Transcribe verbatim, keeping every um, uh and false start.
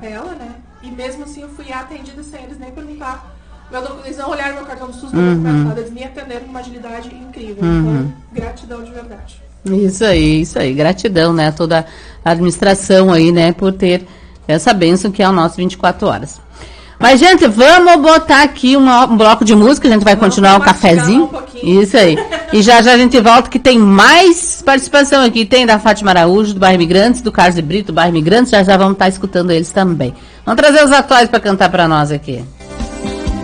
tela, né? E mesmo assim eu fui atendida sem eles nem perguntar. Meu, eles não olharam meu cartão do SUS, uhum. não eles me atenderam com uma agilidade incrível. Uhum. Então, gratidão de verdade. Isso aí, isso aí. Gratidão, né? A toda a administração aí, né? Por ter essa bênção que é o nosso vinte e quatro horas. Mas, gente, vamos botar aqui um, um bloco de música, a gente vai vamos continuar o cafezinho. Um isso aí. E já já a gente volta que tem mais participação aqui. Tem da Fátima Araújo, do Bairro Imigrantes, do Carlos de Brito, do Bairro Imigrantes. Já já vamos estar escutando eles também. Vamos trazer os atuais para cantar para nós aqui.